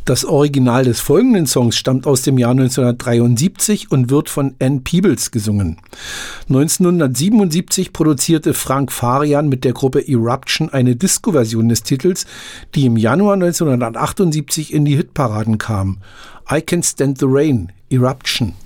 Das Original des folgenden Songs stammt aus dem Jahr 1973 und wird von Ann Peebles gesungen. 1977 produzierte Frank Farian mit der Gruppe Eruption eine Disco-Version des Titels, die im Januar 1978 in die Hitparaden kam. I Can Stand the Rain, Eruption.